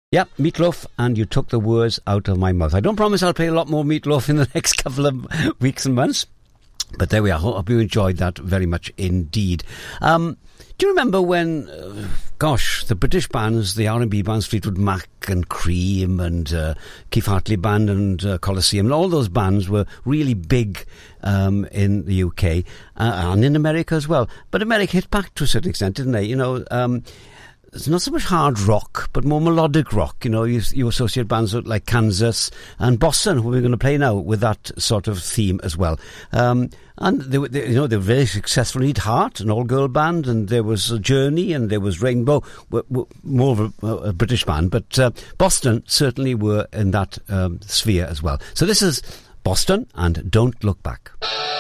Yeah, Meatloaf, and you took the words out of my mouth. I don't promise I'll play a lot more Meatloaf in the next couple of weeks and months, but there we are. Hope you enjoyed that very much indeed. Do you remember when, the British bands, the R&B bands, Fleetwood Mac and Cream and Keith Hartley Band and Colosseum, all those bands were really big in the UK and in America as well. But America hit back to a certain extent, didn't they? It's not so much hard rock, but more melodic rock. You associate bands like Kansas and Boston, who we're going to play now, with that sort of theme as well. And they were very successful. Heat Heart, an all-girl band, and there was Journey, and there was Rainbow, more of a British band. But Boston certainly were in that sphere as well. So this is Boston and Don't Look Back.